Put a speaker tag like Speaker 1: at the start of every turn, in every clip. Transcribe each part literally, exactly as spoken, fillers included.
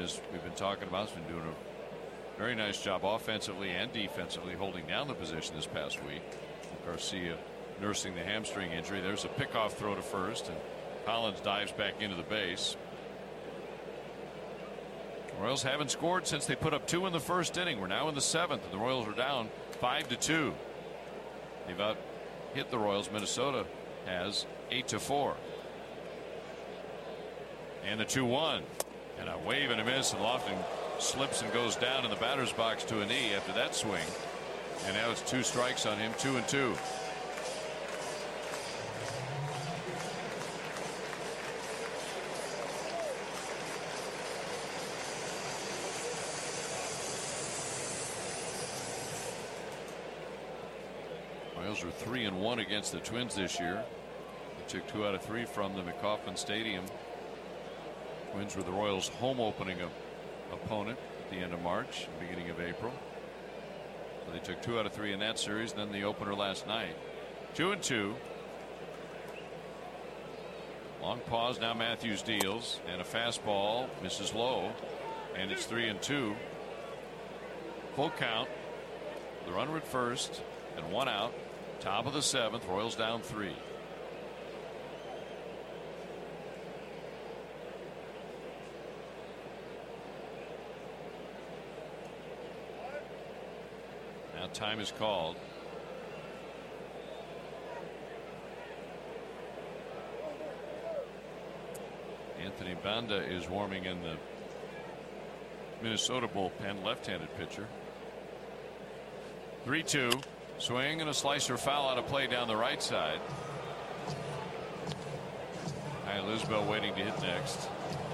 Speaker 1: as we've been talking about, has been doing a very nice job offensively and defensively holding down the position this past week. Garcia nursing the hamstring injury. There's a pickoff throw to first, and Collins dives back into the base. The Royals haven't scored since they put up two in the first inning. We're now in the seventh, and the Royals are down five to two. They've out hit the Royals. Minnesota has eight to four. And the two one, and a wave and a miss, and Lofton slips and goes down in the batter's box to a knee after that swing. And now it's two strikes on him, two and two. Royals are three and one against the Twins this year. They took two out of three from them at Kauffman Stadium. Twins were the Royals' home opening op opponent at the end of March, beginning of April. So they took two out of three in that series. Then the opener last night. Two and two. Long pause. Now Matthews deals, and a fastball misses low, and it's three and two. Full count. The runner at first and one out. Top of the seventh. Royals down three. Now time is called. Anthony Banda is warming in the Minnesota bullpen, left-handed pitcher. three two. Swing and a slicer foul out of play down the right side. Kyle Isbell waiting to hit next.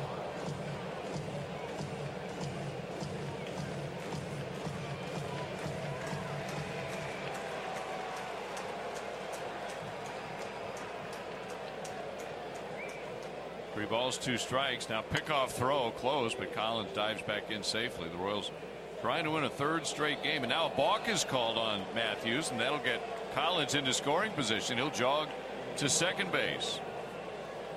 Speaker 1: Three balls, two strikes. Now pickoff throw close, but Collins dives back in safely. The Royals trying to win a third straight game, and now a balk is called on Matthews, and that'll get Collins into scoring position. He'll jog to second base.